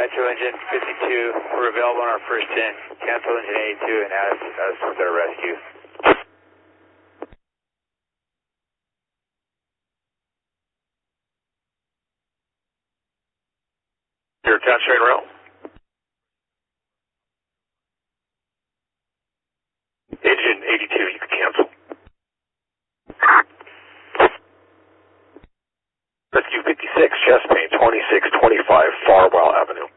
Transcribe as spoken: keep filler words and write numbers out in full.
Metro engine fifty-two, we're available on our first ten. Cancel engine eighty-two and add us, add us with our rescue. Your ten straight rail. Engine eighty-two, you can cancel. Rescue fifty-six, chest pain, twenty-six twenty-five Farwell Avenue.